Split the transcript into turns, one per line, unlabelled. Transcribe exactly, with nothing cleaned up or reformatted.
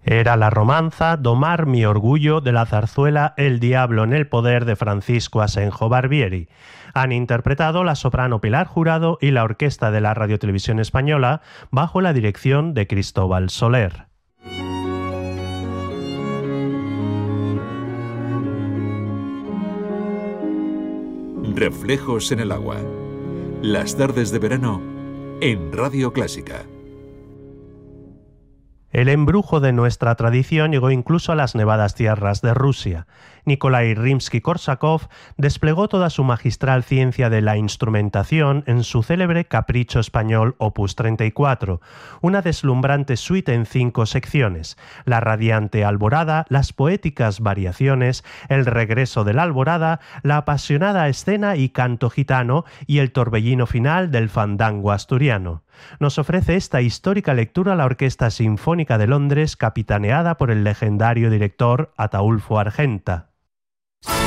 Era la romanza Domar mi orgullo de la zarzuela El diablo en el poder de Francisco Asenjo Barbieri. Han interpretado la soprano Pilar Jurado y la orquesta de la Radiotelevisión Española bajo la dirección de Cristóbal Soler.
Reflejos en el agua. Las tardes de verano en Radio Clásica.
El embrujo de nuestra tradición llegó incluso a las nevadas tierras de Rusia. Nikolai Rimsky-Korsakov desplegó toda su magistral ciencia de la instrumentación en su célebre Capricho español opus treinta y cuatro, una deslumbrante suite en cinco secciones: la radiante alborada, las poéticas variaciones, el regreso de la alborada, la apasionada escena y canto gitano y el torbellino final del fandango asturiano. Nos ofrece esta histórica lectura la Orquesta Sinfónica de Londres, capitaneada por el legendario director Ataúlfo Argenta.